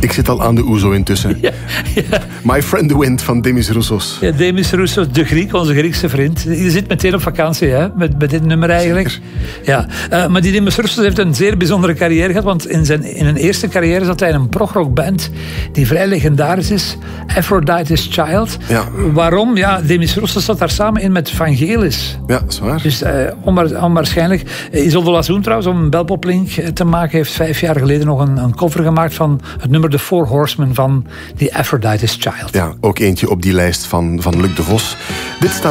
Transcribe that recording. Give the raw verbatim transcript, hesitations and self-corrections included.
Ik zit al aan de oezo intussen. Ja, ja. My Friend the Wind van Demis Roussos. Ja, Demis Roussos, de Griek, onze Griekse vriend. Je zit meteen op vakantie, hè, met, met dit nummer eigenlijk. Ja. Uh, maar die Demis Roussos heeft een zeer bijzondere carrière gehad, want in, zijn, in een eerste carrière zat hij in een progrockband die vrij legendarisch is, Aphrodite's Child. Ja. Waarom? Ja, Demis Roussos zat daar samen in met Vangelis. Ja, dat is waar. Dus uh, onwaar, onwaarschijnlijk. Isolde Lazoen trouwens, om een belpoplink te maken, heeft vijf jaar geleden nog een, een cover gemaakt van het nummer The Four Horsemen van die Aphrodite's Child. Ja, ook eentje op die lijst van, van Luc de Vos. Dit staat